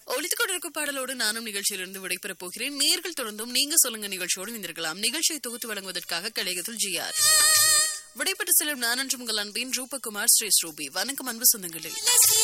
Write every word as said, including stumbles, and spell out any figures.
ஒலித்துக் கொண்டிருக்கும் பாடலோடு நானும் நிகழ்ச்சியிலிருந்து விடைபெறப் போகிறேன். நேர்கள் தொடர்ந்தும் நீங்க சொல்லுங்க நிகழ்ச்சியோடு இணைந்திருக்கலாம். நிகழ்ச்சியை தொகுத்து வழங்குவதற்காக கலையகத்தில் ஜி ஆர் விடைபெற்று செல்லும் நான் என்று உங்கள் அன்பின் ரூபகுமார் ஸ்ரீ ஸ்ரூபி. வணக்கம் அன்பு சொந்தங்களே.